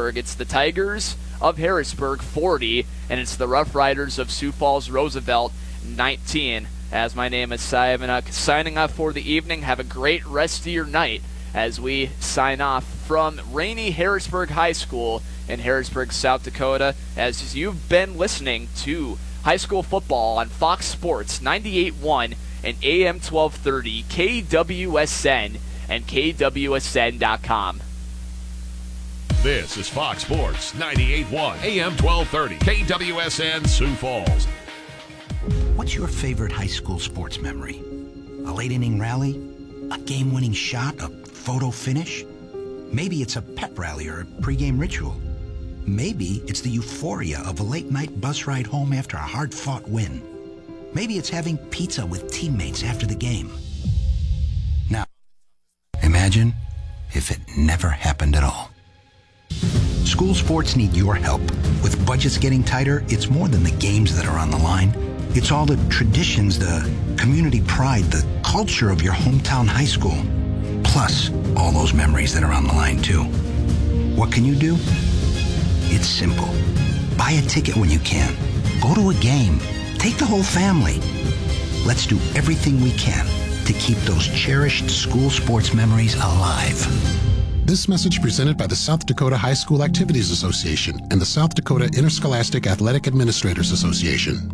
Harrisburg. It's the Tigers of Harrisburg 40, and it's the Rough Riders of Sioux Falls Roosevelt 19. As my name is Simon, signing off for the evening. Have a great rest of your night as we sign off from rainy Harrisburg High School in Harrisburg, South Dakota, as you've been listening to high school football on Fox Sports 98.1 and AM 1230, KWSN, and KWSN.com. This is Fox Sports 98.1 AM 1230, KWSN Sioux Falls. What's your favorite high school sports memory? A late-inning rally? A game-winning shot? A photo finish? Maybe it's a pep rally or a pregame ritual. Maybe it's the euphoria of a late-night bus ride home after a hard-fought win. Maybe it's having pizza with teammates after the game. Now, imagine if it never happened at all. School sports need your help. With budgets getting tighter, it's more than the games that are on the line. It's all the traditions, the community pride, the culture of your hometown high school. Plus, all those memories that are on the line, too. What can you do? It's simple. Buy a ticket when you can. Go to a game. Take the whole family. Let's do everything we can to keep those cherished school sports memories alive. This message presented by the South Dakota High School Activities Association and the South Dakota Interscholastic Athletic Administrators Association.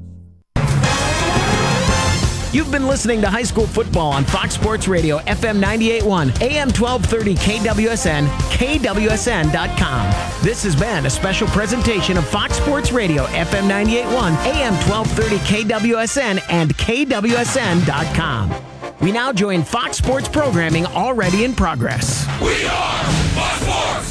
You've been listening to high school football on Fox Sports Radio, FM 98.1, AM 1230, KWSN, KWSN.com. This has been a special presentation of Fox Sports Radio, FM 98.1, AM 1230, KWSN, and KWSN.com. We now join Fox Sports programming already in progress. We are Fox Sports!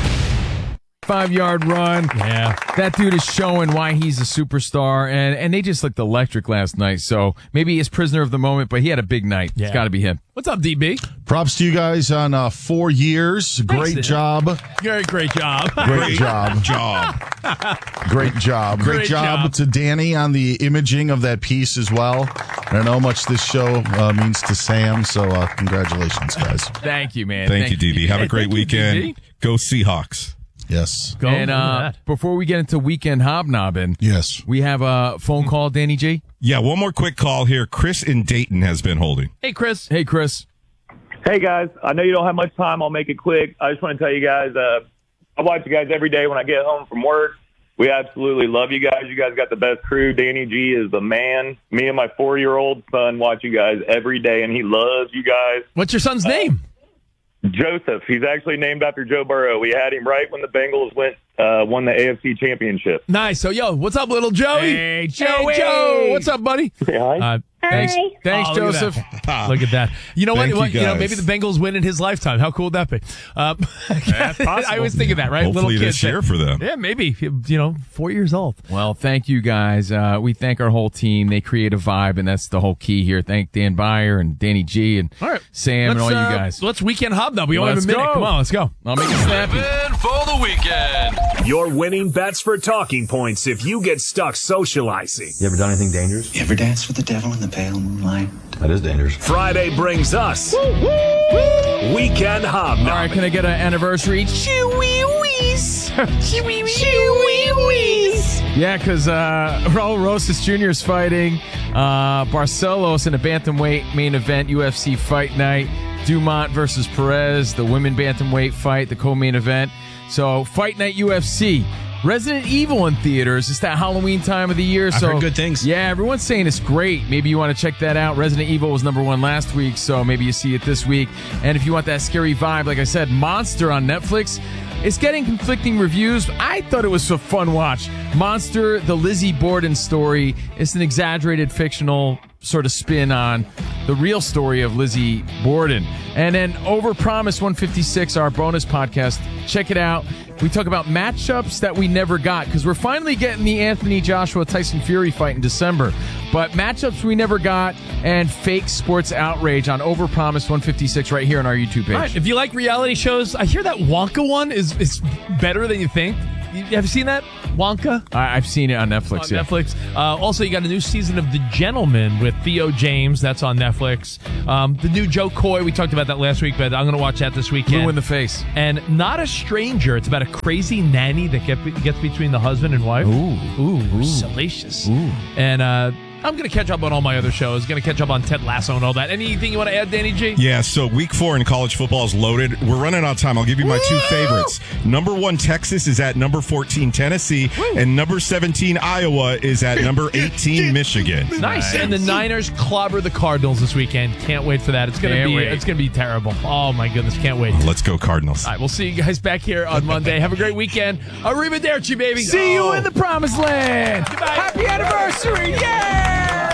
5-yard run. Yeah. That dude is showing why he's a superstar, and they just looked electric last night. So maybe he's prisoner of the moment, but he had a big night. Yeah. It's got to be him. What's up, DB? Props to you guys on 4 years. Great job. Great job. Great job. Great job. Great job to Danny on the imaging of that piece as well. I don't know how much this show means to Sam, so congratulations, guys. Thank you, man. Thank you, DB. Have a great weekend. DB. Go Seahawks. Yes. Go. And before we get into weekend hobnobbing, yes, we have a phone call, Danny G. Yeah, one more quick call here. Chris in Dayton has been holding. Hey, Chris. Hey, Chris. Hey, guys. I know you don't have much time. I'll make it quick. I just want to tell you guys, I watch you guys every day when I get home from work. We absolutely love you guys. You guys got the best crew. Danny G is the man. Me and my 4-year-old son watch you guys every day, and he loves you guys. What's your son's name? Joseph. He's actually named after Joe Burrow. We had him right when the Bengals won the AFC Championship. Nice. So, yo, what's up, little Joey? Hey, Joey. Hey, Joe. What's up, buddy? Hi. Thanks, Oh, Joseph. Look at that. You know what? Thank you, guys. Maybe the Bengals win in his lifetime. How cool would that be? I always think of that, right? Hopefully Little this kid year for them. Yeah, maybe. 4 years old. Well, thank you, guys. We thank our whole team. They create a vibe, and that's the whole key here. Thank Dan Byer and Danny G and All right. Sam and all you guys. Let's weekend hobnob. We only have a Let's minute. go. Come on, let's go. I'll make it snappy. In for the weekend. Your winning bets for talking points if you get stuck socializing. You ever done anything dangerous? You ever danced with the devil in the pale moonlight? That is dangerous. Friday brings us Weekend Hobnob. All right, can I get an anniversary? Chewy-wees. Chewy-wees. Yeah, because Raul Rosas Jr. is fighting Barcelos in a bantamweight main event, UFC Fight Night. Dumont versus Perez, the women bantamweight fight, the co-main event. So, Fight Night UFC. Resident Evil in theaters. It's that Halloween time of the year. I've heard good things. Yeah, everyone's saying it's great. Maybe you want to check that out. Resident Evil was #1 last week, so maybe you see it this week. And if you want that scary vibe, like I said, Monster on Netflix. It's getting conflicting reviews. I thought it was a fun watch. Monster, the Lizzie Borden story. It's an exaggerated fictional sort of spin on the real story of Lizzie Borden. And then Overpromise 156, our bonus podcast. Check it out. We talk about matchups that we never got because we're finally getting the Anthony Joshua Tyson Fury fight in December. But matchups we never got and fake sports outrage on Overpromise 156 right here on our YouTube page. All right, if you like reality shows, I hear that Wonka one is better than you think. Have you seen that? Wonka? I've seen it on Netflix. On Netflix. Also, you got a new season of The Gentleman with Theo James. That's on Netflix. The new Joe Coy. We talked about that last week, but I'm going to watch that this weekend. Blue in the face. And Not a Stranger. It's about a crazy nanny that gets between the husband and wife. Ooh. Salacious. Ooh. And I'm going to catch up on all my other shows. Going to catch up on Ted Lasso and all that. Anything you want to add, Danny G? Yeah, so week 4 in college football is loaded. We're running out of time. I'll give you my 2 favorites. Number 1, Texas is at number 14, Tennessee. And number 17, Iowa is at number 18, Michigan. Nice. And the Niners clobber the Cardinals this weekend. Can't wait for that. It's going to be terrible. Oh, my goodness. Can't wait. Let's go Cardinals. All right, we'll see you guys back here on Monday. Have a great weekend. Arrivederci, baby. See you in the promised land. Goodbye. Happy anniversary. Yeah!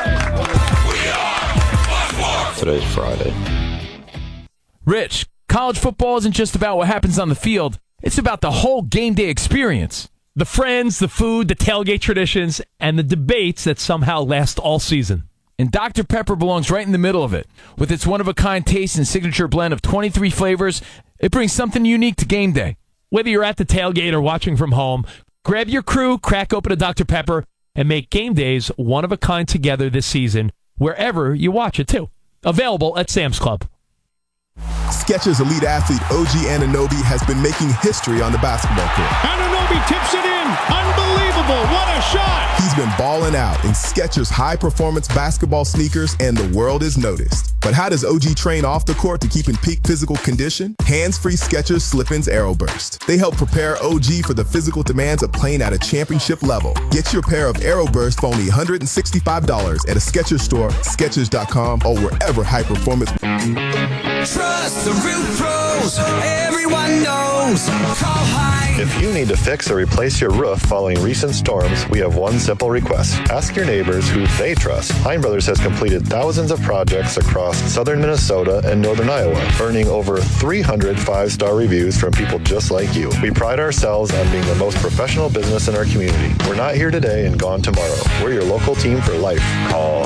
Today's Friday. Rich, college football isn't just about what happens on the field. It's about the whole game day experience. The friends, the food, the tailgate traditions, and the debates that somehow last all season. And Dr. Pepper belongs right in the middle of it. With its one-of-a-kind taste and signature blend of 23 flavors, it brings something unique to game day. Whether you're at the tailgate or watching from home, grab your crew, crack open a Dr. Pepper, and make game days one-of-a-kind together this season, wherever you watch it, too. Available at Sam's Club. Skechers elite athlete OG Anunoby has been making history on the basketball court. Anunoby tips it in. Unbelievable. What a shot. He's been balling out in Skechers high-performance basketball sneakers, and the world is noticed. But how does OG train off the court to keep in peak physical condition? Hands-free Skechers Slip-ins Aeroburst. They help prepare OG for the physical demands of playing at a championship level. Get your pair of Aeroburst for only $165 at a Skechers store, Skechers.com, or wherever high-performance... Trust the Root Pros. Everyone knows. Call Hine. If you need to fix or replace your roof following recent storms, we have one simple request. Ask your neighbors who they trust. Hine Brothers has completed thousands of projects across southern Minnesota and northern Iowa, earning over 300 five-star reviews from people just like you. We pride ourselves on being the most professional business in our community. We're not here today and gone tomorrow. We're your local team for life. Call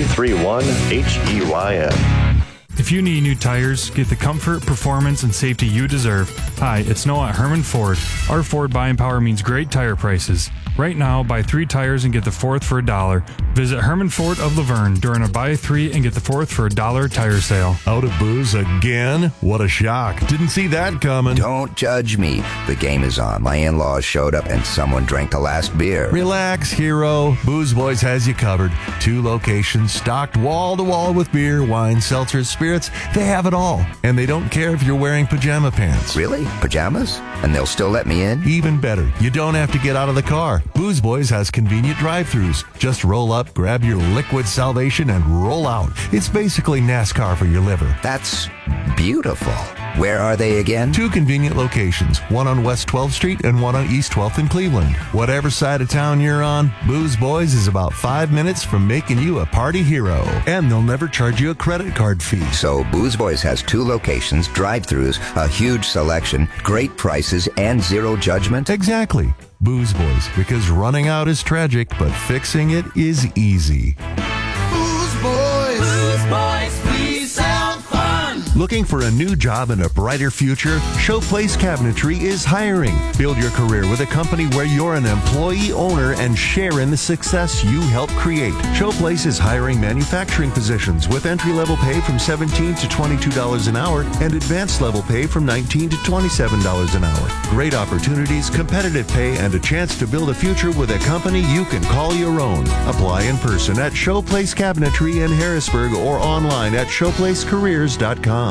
331-HEYN. If you need new tires, get the comfort, performance, and safety you deserve. Hi, it's Noah at Herman Ford. Our Ford buying power means great tire prices. Right now, buy 3 tires and get the 4th for $1. Visit Herman Ford of Laverne during a buy 3 and get the 4th for $1 tire sale. Out of booze again? What a shock. Didn't see that coming. Don't judge me. The game is on. My in-laws showed up and someone drank the last beer. Relax, hero. Booze Boys has you covered. 2 locations stocked wall to wall with beer, wine, seltzers, spirits. They have it all. And they don't care if you're wearing pajama pants. Really? Pajamas? And they'll still let me in? Even better. You don't have to get out of the car. Booze Boys has convenient drive-thrus. Just roll up, grab your liquid salvation, and roll out. It's basically NASCAR for your liver. That's beautiful. Where are they again? 2 convenient locations, one on West 12th Street and one on East 12th in Cleveland. Whatever side of town you're on, Booze Boys is about 5 minutes from making you a party hero. And they'll never charge you a credit card fee. So Booze Boys has 2 locations, drive-thrus, a huge selection, great prices, and zero judgment? Exactly. Booze Boys, because running out is tragic, but fixing it is easy. Booze Boys. Booze Boys, we sound fun. Looking for a new job and a brighter future? Showplace Cabinetry is hiring. Build your career with a company where you're an employee owner and share in the success you help create. Showplace is hiring manufacturing positions with entry-level pay from $17 to $22 an hour and advanced level pay from $19 to $27 an hour. Great opportunities, competitive pay, and a chance to build a future with a company you can call your own. Apply in person at Showplace Cabinetry in Harrisburg or online at showplacecareers.com.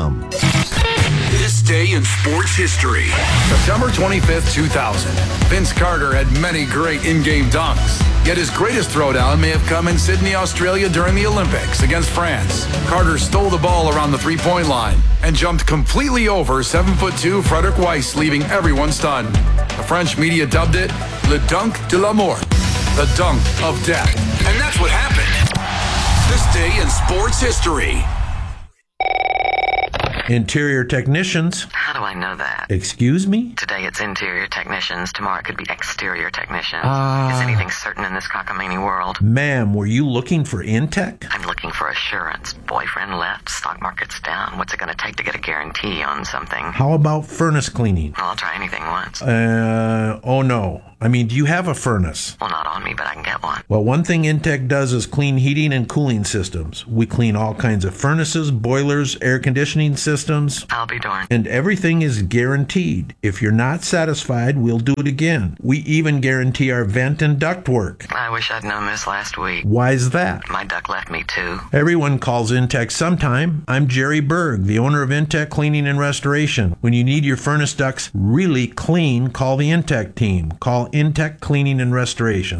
This day in sports history. September 25th, 2000. Vince Carter had many great in-game dunks. Yet his greatest throwdown may have come in Sydney, Australia during the Olympics against France. Carter stole the ball around the three-point line and jumped completely over 7'2" Frederick Weiss, leaving everyone stunned. The French media dubbed it Le Dunk de la Mort, the dunk of death. And that's what happened. This day in sports history. Interior technicians. do I know that? Excuse me? Today it's interior technicians. Tomorrow it could be exterior technicians. Is anything certain in this cockamamie world? Ma'am, were you looking for Intech? I'm looking for assurance. Boyfriend left, stock market's down. What's it going to take to get a guarantee on something? How about furnace cleaning? Well, I'll try anything once. Oh no. I mean, do you have a furnace? Well, not on me, but I can get one. Well, one thing Intech does is clean heating and cooling systems. We clean all kinds of furnaces, boilers, air conditioning systems. I'll be darned. And everything is guaranteed. If you're not satisfied, we'll do it again. We even guarantee our vent and duct work. I wish I'd known this last week. Why's that? My duck left me too. Everyone calls Intech sometime. I'm Jerry Berg, the owner of Intech Cleaning and Restoration. When you need your furnace ducts really clean, call the Intech team. Call Intech Cleaning and Restoration,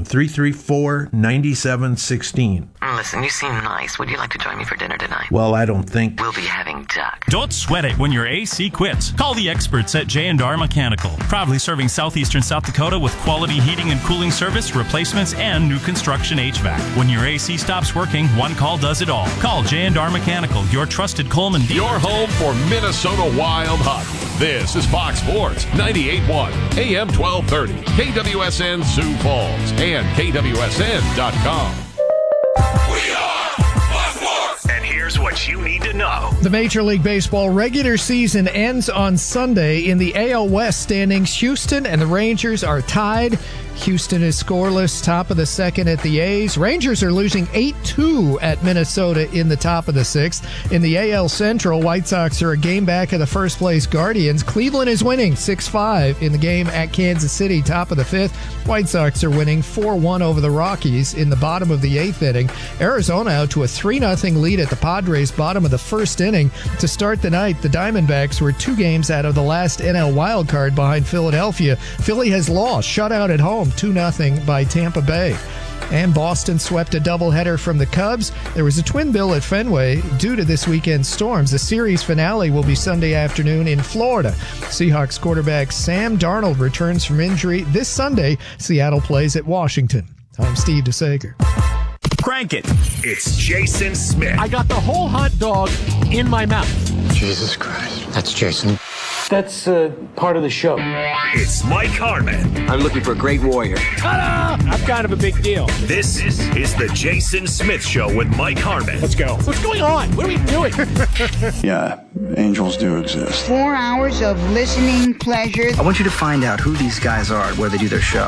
334-9716. Listen, you seem nice. Would you like to join me for dinner tonight? Well, I don't think... We'll be having duck. Don't sweat it when your AC quits. Call the experts at J&R Mechanical. Proudly serving southeastern South Dakota with quality heating and cooling service, replacements, and new construction HVAC. When your AC stops working, one call does it all. Call J&R Mechanical, your trusted Coleman dealer. Your home for Minnesota Wild hockey. This is Fox Sports 98.1 AM 1230 KWSN Sioux Falls and KWSN.com. We are Fox Sports. And here's what you need to know. The Major League Baseball regular season ends on Sunday. In the AL West standings, Houston and the Rangers are tied. Houston is scoreless, top of the second at the A's. Rangers are losing 8-2 at Minnesota in the top of the sixth. In the AL Central, White Sox are a game back of the first-place Guardians. Cleveland is winning 6-5 in the game at Kansas City, top of the fifth. White Sox are winning 4-1 over the Rockies in the bottom of the eighth inning. Arizona out to a 3-0 lead at the Padres, bottom of the first inning. To start the night, the Diamondbacks were 2 games out of the last NL wildcard behind Philadelphia. Philly has lost, shut out at home, 2-0 by Tampa Bay. And Boston swept a doubleheader from the Cubs. There was a twin bill at Fenway due to this weekend's storms. The series finale will be Sunday afternoon in Florida. Seahawks quarterback Sam Darnold returns from injury this Sunday. Seattle plays at Washington. I'm Steve DeSager. Crank it. It's Jason Smith. I got the whole hot dog in my mouth. Jesus Christ. That's Jason. That's part of the show. It's Mike Harmon. I'm looking for a great warrior. Ta-da! I'm kind of a big deal. This is the Jason Smith Show with Mike Harmon. Let's go. What's going on? What are we doing? Yeah, angels do exist. 4 hours of listening pleasure. I want you to find out who these guys are and where they do their show.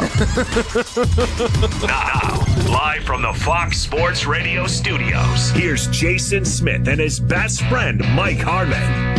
Now, live from the Fox Sports Radio studios, here's Jason Smith and his best friend, Mike Harmon.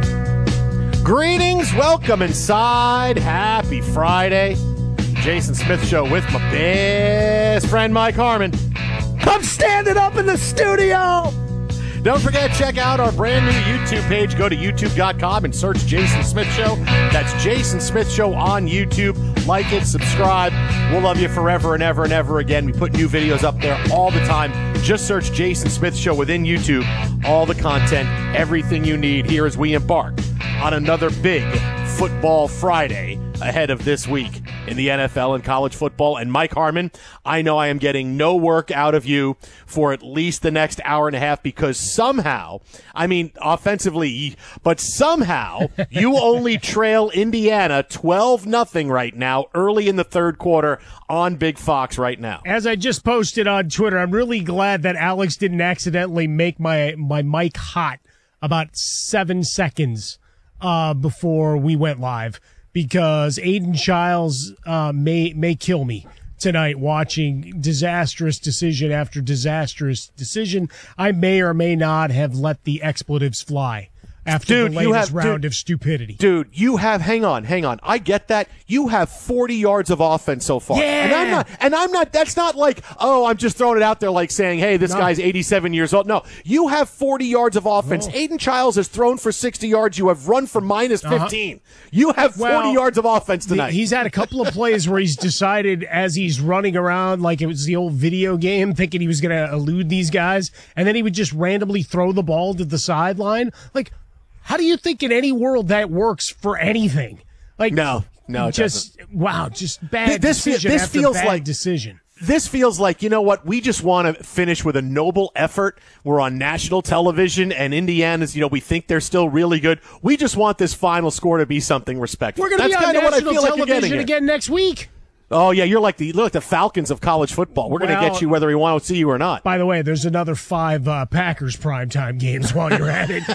Greetings, welcome inside. Happy Friday. Jason Smith Show with my best friend, Mike Harmon. I'm standing up in the studio. Don't forget, check out our brand new YouTube page. Go to youtube.com and search Jason Smith Show. That's Jason Smith Show on YouTube. Like it, subscribe. We'll love you forever and ever and ever again. We put new videos up there all the time. Just search Jason Smith Show within YouTube. All the content, everything you need here as we embark on another big Football Friday ahead of this week in the NFL and college football. And Mike Harmon, I know I am getting no work out of you for at least the next hour and a half because somehow, I mean offensively, but somehow you only trail Indiana 12-0 right now, early in the third quarter on Big Fox right now. As I just posted on Twitter, I'm really glad that Alex didn't accidentally make my mic hot about 7 seconds before we went live, because Aiden Childs may kill me tonight watching disastrous decision after disastrous decision. I may or may not have let the expletives fly after the latest round of stupidity. Dude, you have, hang on. I get that. You have 40 yards of offense so far. Yeah. And I'm not, that's not like, oh, I'm just throwing it out there like saying, hey, this guy's 87 years old. No, you have 40 yards of offense. Aiden Childs has thrown for 60 yards. You have run for minus 15. You have 40 yards of offense tonight. He's had a couple of plays where he's decided as he's running around like it was the old video game, thinking he was going to elude these guys, and then he would just randomly throw the ball to the sideline. Like, how do you think in any world that works for anything? Like, no, just it wow, just bad decision. This feels bad like decision. This feels like, you know what, we just want to finish with a noble effort. We're on national television, and Indiana's, we think they're still really good. We just want this final score to be something respectful. We're going to be on national television again next week. Oh, yeah, you're like the Falcons of college football. We're going to get you whether we want to see you or not. By the way, there's another 5 Packers primetime games while you're at it.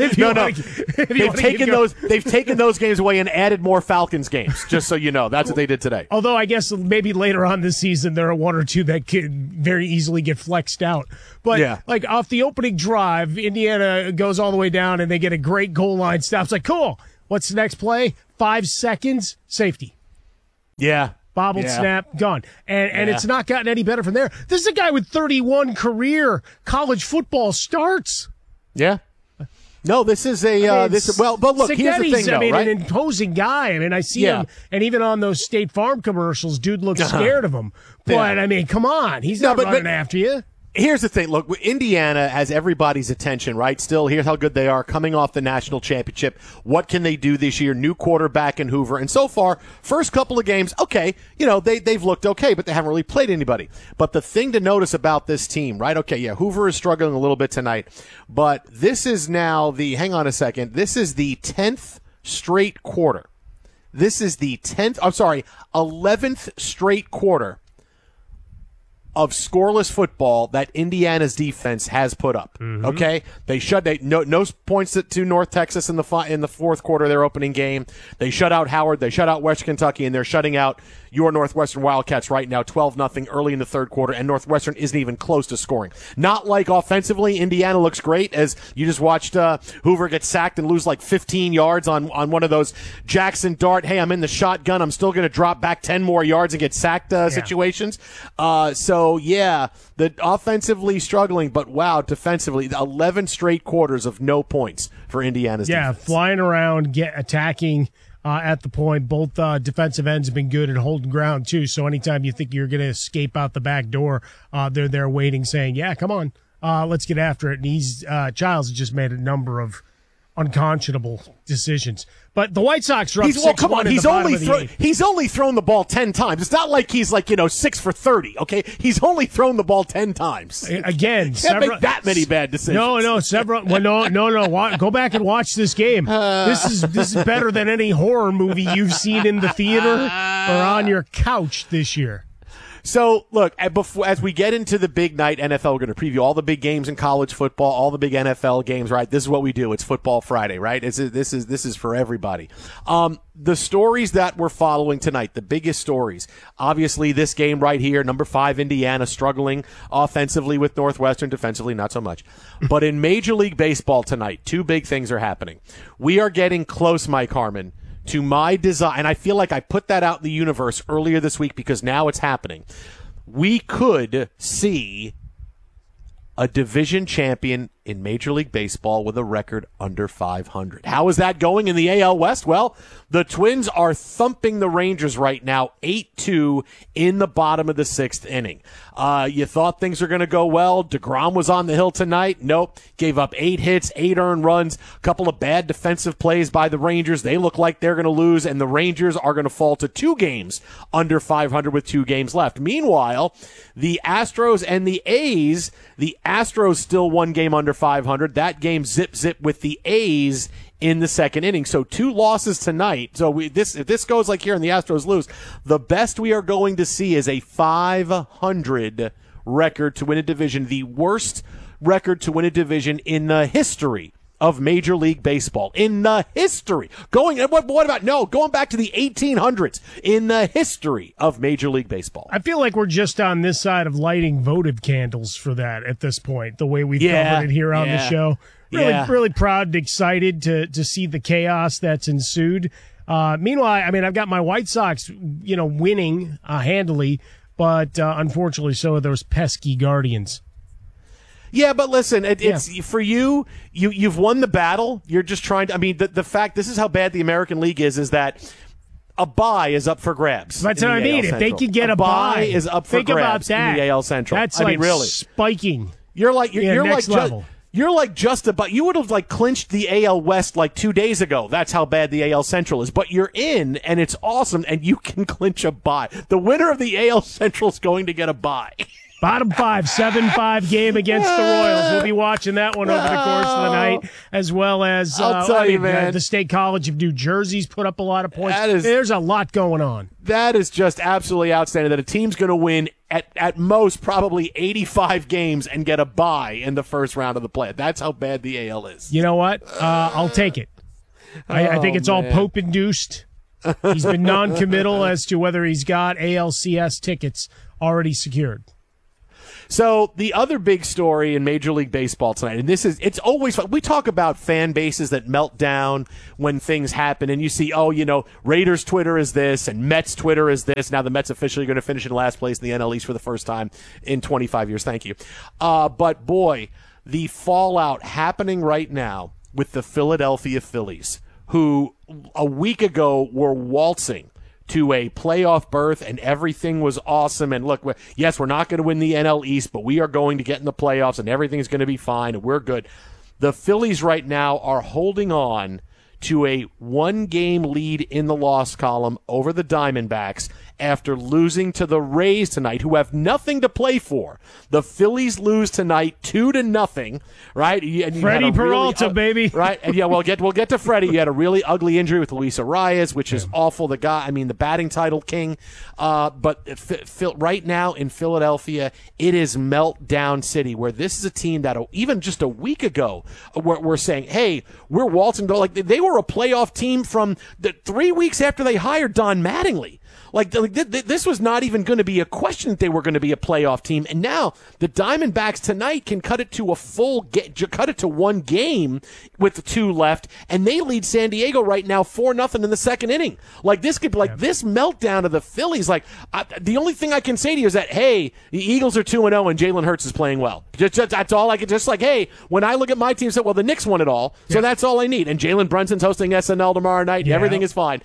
They've taken those games away and added more Falcons games, just so you know. That's what they did today. Although I guess maybe later on this season there are 1 or 2 that could very easily get flexed out. But like off the opening drive, Indiana goes all the way down and they get a great goal line stop. It's like, cool. What's the next play? 5 seconds, safety. Yeah. Bobbled snap, gone. And it's not gotten any better from there. This is a guy with 31 career college football starts. Yeah. No, this is but look, here's the thing, though, right? An imposing guy. I see him, and even on those State Farm commercials, dude looks scared of him. But, come on. He's not running after you. Here's the thing. Look, Indiana has everybody's attention, right? Still, here's how good they are coming off the national championship. What can they do this year? New quarterback in Hoover. And so far, first couple of games, okay, they've looked okay, but they haven't really played anybody. But the thing to notice about this team, right? Okay, yeah, Hoover is struggling a little bit tonight. But this is now this is the 10th straight quarter. This is the 11th straight quarter of scoreless football that Indiana's defense has put up. Mm-hmm. Okay, no points to North Texas in the fourth quarter of their opening game. They shut out Howard. They shut out West Kentucky, and they're shutting out your Northwestern Wildcats right now, 12-0 early in the third quarter, and Northwestern isn't even close to scoring. Not like offensively, Indiana looks great, as you just watched Hoover get sacked and lose like 15 yards on one of those Jackson Dart, hey, I'm in the shotgun, I'm still going to drop back 10 more yards and get sacked situations. The offensively struggling, but wow, defensively, 11 straight quarters of no points for Indiana's defense. Flying around, attacking at the point. Both defensive ends have been good at holding ground, too. So anytime you think you're going to escape out the back door, they're there waiting, saying, yeah, come on, let's get after it. And Childs has just made a number of unconscionable decisions. But the White Sox are up 6-1 He's only thrown the ball 10 times. It's not like he's 6 for 30, okay? He's only thrown the ball 10 times. Again, can't make that many bad decisions. No. Go back and watch this game. This is better than any horror movie you've seen in the theater or on your couch this year. So, look, as we get into the big night NFL, we're going to preview all the big games in college football, all the big NFL games, right? This is what we do. It's Football Friday, right? This is for everybody. The stories that we're following tonight, the biggest stories, obviously this game right here, number 5 Indiana struggling offensively with Northwestern, defensively not so much. But in Major League Baseball tonight, 2 big things are happening. We are getting close, Mike Harmon, to my desire, and I feel like I put that out in the universe earlier this week because now it's happening. We could see a division champion in Major League Baseball with a record under 500. How is that going in the AL West? Well, the Twins are thumping the Rangers right now, 8-2 in the bottom of the 6th inning. You thought things were going to go well. DeGrom was on the hill tonight. Nope. Gave up 8 hits, 8 earned runs, a couple of bad defensive plays by the Rangers. They look like they're going to lose, and the Rangers are going to fall to 2 games under 500 with 2 games left. Meanwhile, the Astros and the A's, the Astros still 1 game under 500. That game zip with the A's in the 2nd inning. So 2 losses tonight. So if this goes like here and the Astros lose, the best we are going to see is a 500 record to win a division, the worst record to win a division in the history of Major League Baseball. In the history. Going back to the 1800s in the history of Major League Baseball. I feel like we're just on this side of lighting votive candles for that at this point, the way we've covered it here on the show. Really proud and excited to see the chaos that's ensued. Meanwhile, I've got my White Sox, winning handily, but unfortunately so are those pesky Guardians. Yeah, but listen, it's for you. You've won the battle. You're just trying to. The fact this is how bad the American League is that a bye is up for grabs. That's what I mean. If they could get a bye, is up for grabs in the AL Central. That's really spiking. You're like level. You're like just about, you would have like clinched the AL West like 2 days ago. That's how bad the AL Central is. But you're in, and it's awesome, and you can clinch a bye. The winner of the AL Central is going to get a bye. Bottom 5, 7-5 game against the Royals. We'll be watching that one over the course of the night, as well as I'll tell you, man. The State College of New Jersey's put up a lot of points. That is, there's a lot going on. That is just absolutely outstanding that a team's going to win at most probably 85 games and get a bye in the first round of the play. That's how bad the AL is. You know what? I'll take it. I think it's all Pope-induced. He's been non-committal as to whether he's got ALCS tickets already secured. So the other big story in Major League Baseball tonight, and it's always fun. We talk about fan bases that melt down when things happen, and you see, Raiders Twitter is this, and Mets Twitter is this. Now the Mets officially going to finish in last place in the NL East for the first time in 25 years. Thank you. But boy, the fallout happening right now with the Philadelphia Phillies, who a week ago were waltzing to a playoff berth, and everything was awesome. And look, yes, we're not going to win the NL East, but we are going to get in the playoffs, and everything's going to be fine, and we're good. The Phillies right now are holding on to a 1-game lead in the loss column over the Diamondbacks after losing to the Rays tonight, who have nothing to play for. The Phillies lose tonight 2-0, right? And Freddie Peralta, baby. Right? And we'll get to Freddie. You had a really ugly injury with Luis Arias, which is awful. The guy, the batting title king. But right now in Philadelphia, it is meltdown city, where this is a team that even just a week ago we're saying, hey, we're waltzing. Like they were a playoff team from 3 weeks after they hired Don Mattingly. Like this was not even going to be a question that they were going to be a playoff team, and now the Diamondbacks tonight can cut it to one game with 2 left, and they lead San Diego right now 4-0 in the second inning. Like this could be this meltdown of the Phillies. Like the only thing I can say to you is that hey, the Eagles are 2-0 and Jalen Hurts is playing well. Just that's all I can. Just like hey, when I look at my team, say well the Knicks won it all, so that's all I need. And Jalen Brunson's hosting SNL tomorrow night. And everything is fine.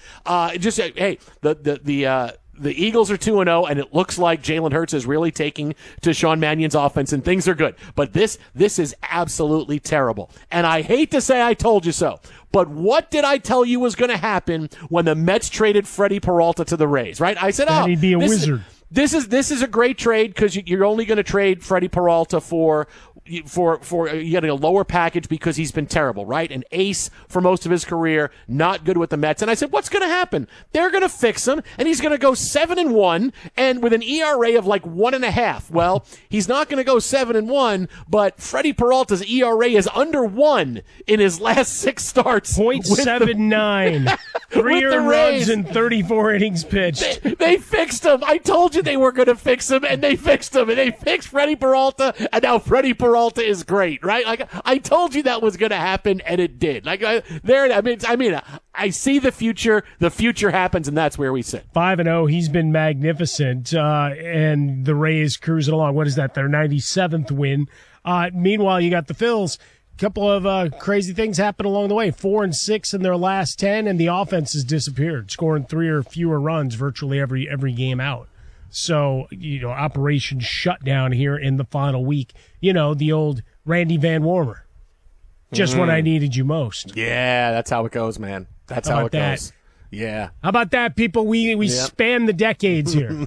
The Eagles are 2-0, and it looks like Jalen Hurts is really taking to Sean Mannion's offense, and things are good. But this is absolutely terrible. And I hate to say I told you so, but what did I tell you was going to happen when the Mets traded Freddie Peralta to the Rays, right? I said, he'd be a wizard. This is a great trade because you're only going to trade Freddie Peralta for getting a lower package because he's been terrible, right? An ace for most of his career, not good with the Mets. And I said, what's going to happen? They're going to fix him, and he's going to go 7-1 and with an ERA of like 1.5. Well, he's not going to go 7-1, but Freddie Peralta's ERA is under 1 in his last 6 starts. 0.79. 3 earned runs in 34 innings pitched. They fixed him. I told you they were going to fix him, and they fixed him, and they fixed Freddie Peralta, and now Freddie Peralta is great, right? Like I told you that was going to happen, and it did. I see the future. The future happens, and that's where we sit. 5-0. He's been magnificent, and the Rays cruising along. What is that? Their 97th win. Meanwhile, you got the Phils. A couple of crazy things happened along the way. 4-6 in their last 10, and the offense has disappeared, scoring 3 or fewer runs virtually every game out. So, Operation Shutdown here in the final week. The old Randy Van Warmer. Just when I needed you most. Yeah, that's how it goes, man. That's how it goes. Yeah. How about that, people? We span the decades here.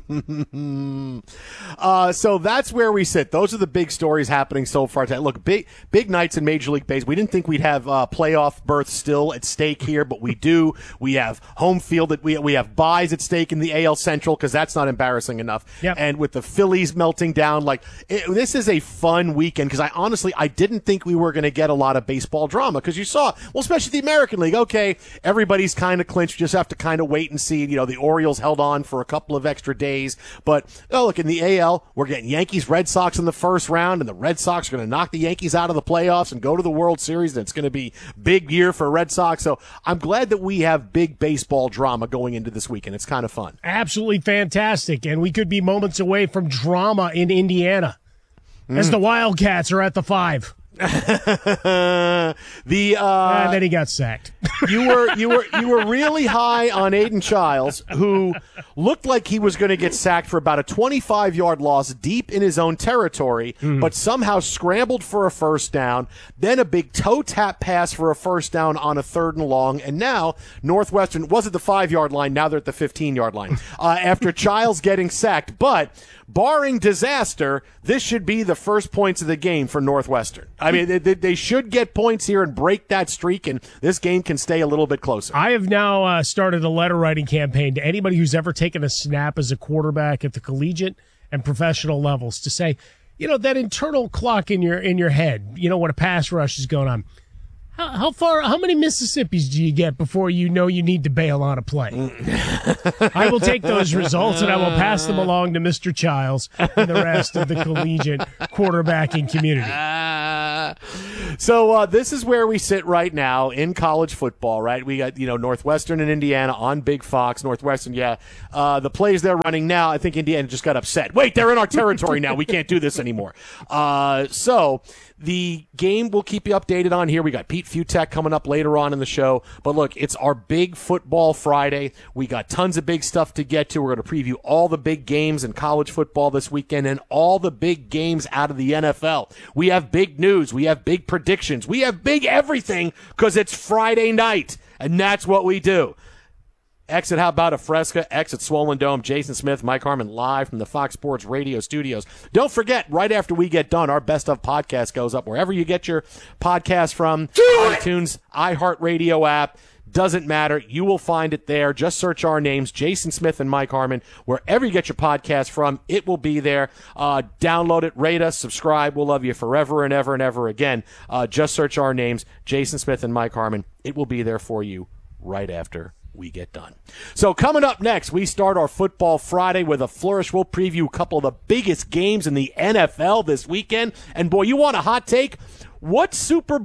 So that's where we sit. Those are the big stories happening so far today. Look, big nights in Major League Baseball. We didn't think we'd have playoff berths still at stake here, but we do. We have home field. We have buys at stake in the AL Central because that's not embarrassing enough. Yep. And with the Phillies melting down, this is a fun weekend because I didn't think we were going to get a lot of baseball drama because you saw, especially the American League. Okay, everybody's kind of clinched. Just have to kind of wait and see. The Orioles held on for a couple of extra days. But, look, in the AL, we're getting Yankees-Red Sox in the first round, and the Red Sox are going to knock the Yankees out of the playoffs and go to the World Series, and it's going to be big year for Red Sox. So I'm glad that we have big baseball drama going into this weekend. It's kind of fun. Absolutely fantastic. And we could be moments away from drama in Indiana as the Wildcats are at the 5. And then he got sacked. You were really high on Aiden Childs, who looked like he was going to get sacked for about a 25-yard loss deep in his own territory, but somehow scrambled for a first down, then a big toe tap pass for a first down on a 3rd and long, and now Northwestern was at the 5-yard line. Now they're at the 15-yard line after Childs getting sacked. But barring disaster, this should be the first points of the game for Northwestern. I mean, they should get points here and break that streak, and this game can stay a little bit closer. I have now started a letter writing campaign to anybody who's ever taken a snap as a quarterback at the collegiate and professional levels to say, that internal clock in your head, when a pass rush is going on. How many Mississippis do you get before you know you need to bail on a play? I will take those results and I will pass them along to Mr. Childs and the rest of the collegiate quarterbacking community. So this is where we sit right now in college football, right? We got, Northwestern and Indiana on Big Fox. Northwestern, the plays they're running now, I think Indiana just got upset. Wait, they're in our territory now. We can't do this anymore. So the game we'll keep you updated on here. We got Pete Futek coming up later on in the show. But look, it's our big football Friday. We got tons of big stuff to get to. We're going to preview all the big games in college football this weekend and all the big games out of the NFL. We have big news. We have big predictions. We have big everything because it's Friday night, and that's what we do. Exit How About a Fresca, exit Swollen Dome, Jason Smith, Mike Harmon live from the Fox Sports Radio studios. Don't forget, right after we get done, our Best of podcast goes up wherever you get your podcast from, iTunes, iHeartRadio app. Doesn't matter. You will find it there. Just search our names, Jason Smith and Mike Harmon. Wherever you get your podcast from, it will be there. Download it, rate us, subscribe. We'll love you forever and ever and ever again. Just search our names, Jason Smith and Mike Harmon. It will be there for you right after we get done. So coming up next, we start our Football Friday with a flourish. We'll preview a couple of the biggest games in the NFL this weekend. And boy, you want a hot take? What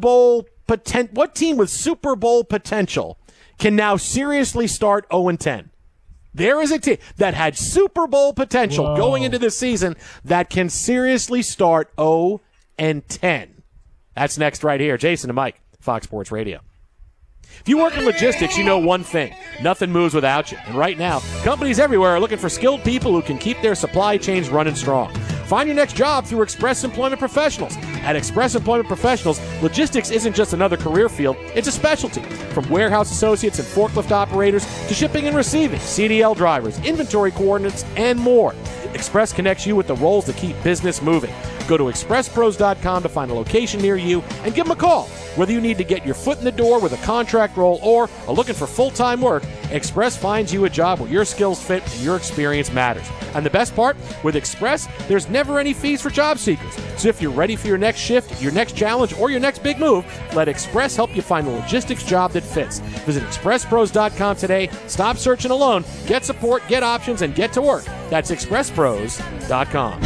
what team with Super Bowl potential can now seriously start 0-10? There is a team that had Super Bowl potential going into this season that can seriously start 0-10. That's next right here. Jason and Mike, Fox Sports Radio. If you work in logistics, you know one thing. Nothing moves without you. And right now, companies everywhere are looking for skilled people who can keep their supply chains running strong. Find your next job through Express Employment Professionals. At Express Employment Professionals, logistics isn't just another career field, it's a specialty. From warehouse associates and forklift operators to shipping and receiving, CDL drivers, inventory coordinates, and more. Express connects you with the roles that keep business moving. Go to expresspros.com to find a location near you and give them a call. Whether you need to get your foot in the door with a contract role or are looking for full-time work, Express finds you a job where your skills fit and your experience matters. And the best part, with Express, there's never any fees for job seekers. So if you're ready for your next shift, your next challenge, or your next big move, let Express help you find a logistics job that fits. Visit expresspros.com today. Stop searching alone. Get support, get options, and get to work. That's expresspros.com.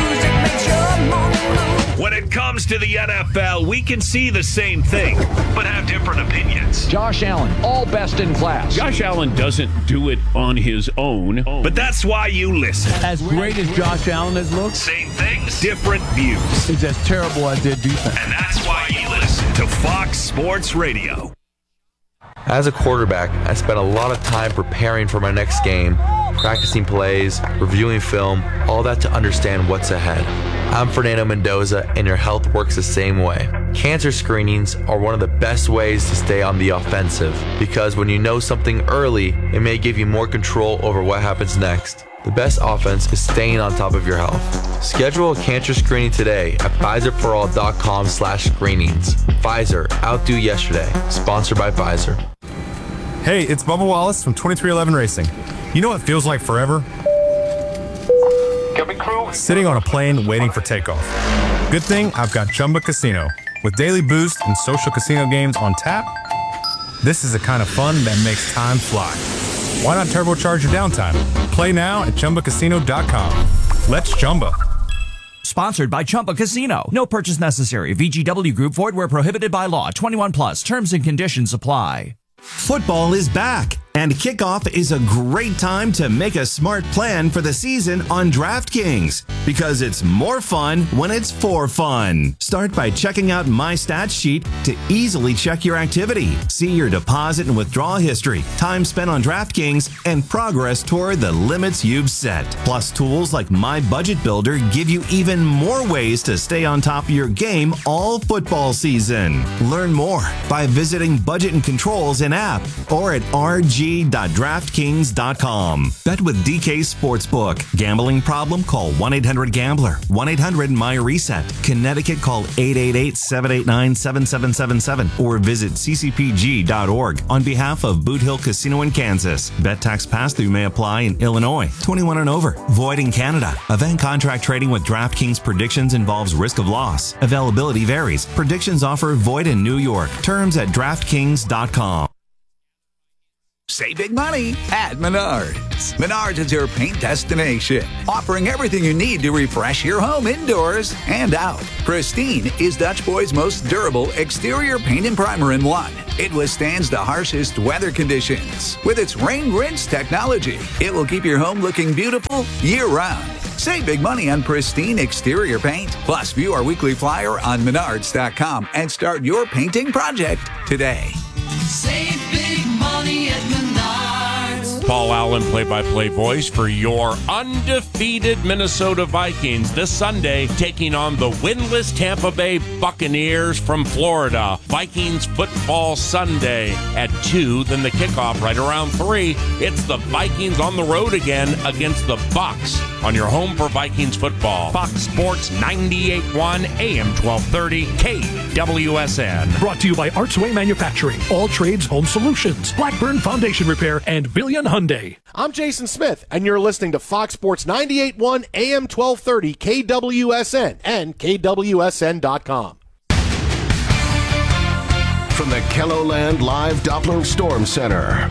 When it comes to the NFL, we can see the same thing, but have different opinions. Josh Allen, all best in class. Josh Allen doesn't do it on his own. But that's why you listen. As great as Josh Allen has looked, same things, different views. He's as terrible as their defense. And that's why you listen to Fox Sports Radio. As a quarterback, I spent a lot of time preparing for my next game, practicing plays, reviewing film, all that to understand what's ahead. I'm Fernando Mendoza, and your health works the same way. Cancer screenings are one of the best ways to stay on the offensive, because when you know something early, it may give you more control over what happens next. The best offense is staying on top of your health. Schedule a cancer screening today at PfizerForAll.com/screenings. Pfizer, outdo yesterday. Sponsored by Pfizer. Hey, it's Bubba Wallace from 2311 Racing. You know what feels like forever? Sitting on a plane waiting for takeoff. Good thing I've got Chumba Casino. With daily boost and social casino games on tap, this is the kind of fun that makes time fly. Why not turbocharge your downtime? Play now at ChumbaCasino.com. Let's Chumba. Sponsored by Chumba Casino. No purchase necessary. VGW Group. Void where prohibited by law. 21 plus. Terms and conditions apply. Football is back, And kickoff is a great time to make a smart plan for the season on DraftKings, because it's more fun when it's for fun. Start by checking out My Stats Sheet to easily check your activity, see your deposit and withdrawal history, time spent on DraftKings, and progress toward the limits you've set. Plus, tools like My Budget Builder give you even more ways to stay on top of your game all football season. Learn more by visiting Budget and Controls in app or at rg.draftkings.com. Bet with DK Sportsbook. Gambling problem? Call 1-800-GAMBLER. 1-800-MY-RESET. Connecticut, call 888-789-7777 or visit ccpg.org on behalf of Boot Hill Casino in Kansas. Bet tax pass-through may apply in Illinois. 21 and over. Void in Canada. Event contract trading with DraftKings predictions involves risk of loss. Availability varies. Predictions offer void in New York. Terms at DraftKings.com. Save big money at Menards. Menards is your paint destination, offering everything you need to refresh your home indoors and out. Pristine is Dutch Boy's most durable exterior paint and primer in one. It withstands the harshest weather conditions. With its rain rinse technology, it will keep your home looking beautiful year-round. Save big money on pristine exterior paint. Plus, view our weekly flyer on Menards.com and start your painting project today. Save big money at Menards. Paul Allen, play-by-play voice for your undefeated Minnesota Vikings this Sunday, taking on the winless Tampa Bay Buccaneers from Florida. Vikings football Sunday at 2, then the kickoff right around 3. It's the Vikings on the road again against the Bucs on your home for Vikings football. Fox Sports 98.1 AM 1230 KWSN. Brought to you by Artsway Manufacturing, All Trades Home Solutions, Blackburn Foundation Repair, and Billion Hyundai. I'm Jason Smith, and you're listening to Fox Sports 98.1 AM 1230 KWSN and KWSN.com. From the KELOLAND Live Doppler Storm Center.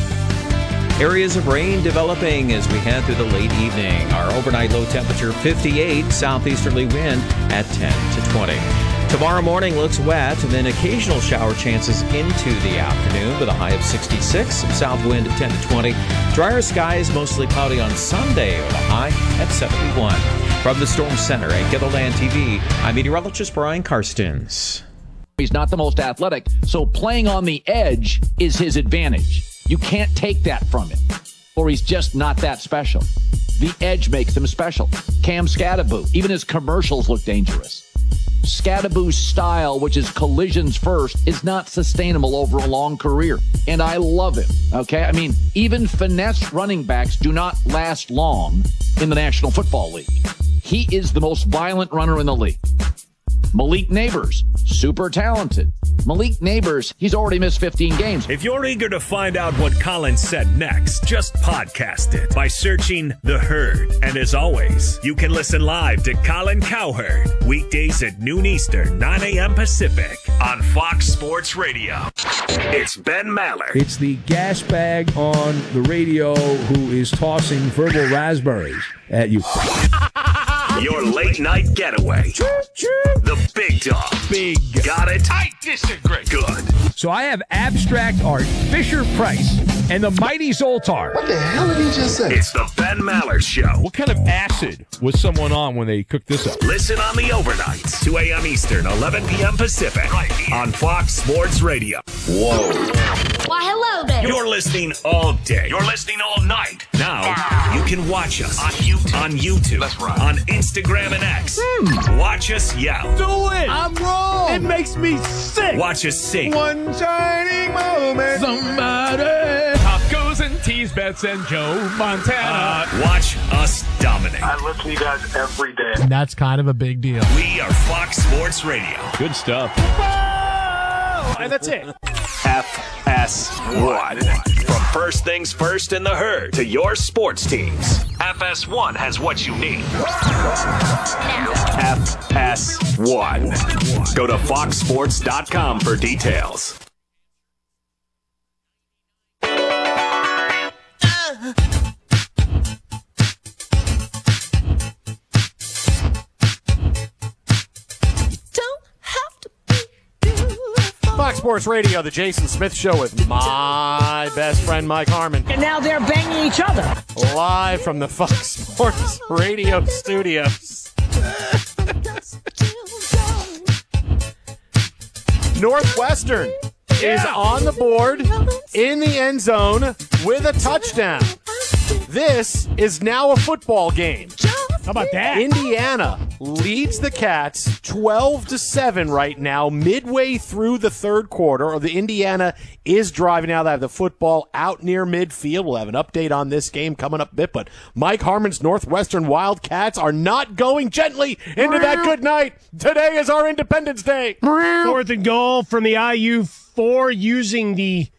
Areas of rain developing as we head through the late evening. Our overnight low temperature 58, southeasterly wind at 10 to 20. Tomorrow morning looks wet, and then occasional shower chances into the afternoon with a high of 66, some south wind at 10 to 20. Drier skies, mostly cloudy on Sunday with a high at 71. From the Storm Center at KELOLAND TV, I'm meteorologist Brian Karstens. He's not the most athletic, so playing on the edge is his advantage. You can't take that from him, or he's just not that special. The edge makes him special. Cam Skattebo, even his commercials look dangerous. Skattebo's style, which is collisions first, is not sustainable over a long career. And I love him, okay? I mean, even finesse running backs do not last long in the National Football League. He is the most violent runner in the league. Malik Neighbors, super talented. Malik Neighbors, he's already missed 15 games. If you're eager to find out what Colin said next, just podcast it by searching The Herd. And as always, you can listen live to Colin Cowherd weekdays at noon Eastern, 9 a.m. Pacific on Fox Sports Radio. It's Ben Maller. It's the gas bag on the radio who is tossing verbal raspberries at you. Your late night getaway. The Big Dog. Big. Got it? I disagree. Good. So I have abstract art, Fisher-Price, and the Mighty Zoltar. What the hell did he just say? It's the Ben Maller Show. What kind of acid was someone on when they cooked this up? Listen on the overnights, 2 a.m. Eastern, 11 p.m. Pacific, right here on Fox Sports Radio. Whoa. Why, hello there. You're listening all day. You're listening all night. Now, you can watch us on YouTube. That's right. On Instagram and X. Watch us yell. Do it. I'm wrong. It makes me sick. Watch us sing. One shining moment. Somebody. Tacos and teas, Bets and Joe Montana. Watch us dominate. I listen to you guys every day. And that's kind of a big deal. We are Fox Sports Radio. Good stuff. And that's it. FS1. From first things first in the herd to your sports teams, FS1 has what you need. FS1. Go to foxsports.com for details. Fox Sports Radio, the Jason Smith Show with my best friend, Mike Harmon. And now they're banging each other. Live from the Fox Sports Radio studios. Northwestern is on the board in the end zone with a touchdown. This is now a football game. How about that? Indiana leads the Cats 12-7 right now, midway through the third quarter. Or the Indiana is driving now. They have the football out near midfield. We'll have an update on this game coming up a bit. But Mike Harmon's Northwestern Wildcats are not going gently into that good night. Today is our Independence Day. 4th and goal from the IU4 using the